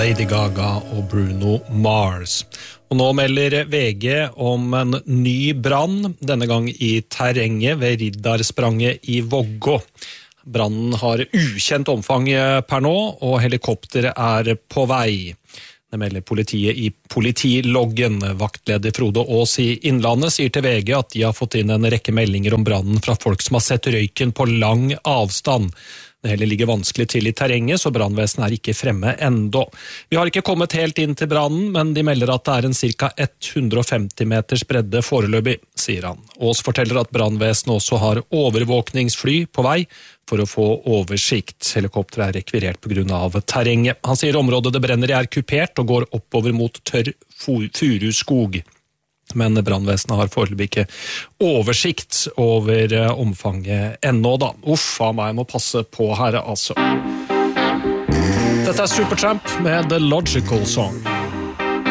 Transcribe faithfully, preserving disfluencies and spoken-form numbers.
Lady Gaga og Bruno Mars. Og nå melder V G om en ny brann, denne gang i terrenget ved Riddarspranget i Vågå. Brannen har ukjent omfang per nå, og helikopter er på vei. Det melder politiet i politiloggen. Vaktleder Frode Aas i Innlandet sier til V G at de har fått inn en rekke meldinger om brannen fra folk som har sett røyken på lang avstand. Det heller ligger vanskelig til i terrenget, så brannvesen er ikke fremme enda. Vi har ikke kommet helt inn til brannen, men de melder at det er en cirka hundre og femti meters bredde foreløpig, sier han. Aas forteller at brannvesen også har overvåkningsfly på vei for å få oversikt. Helikopteret er rekvirert på grunn av terrenget. Han sier området det brenner i er kupert og går oppover mot tørr furuskog. Men brannvesenet har foreløpig ikke oversikt over omfanget ennå da. Uff, av meg må passe på her altså. Dette er Supertramp med The Logical Song.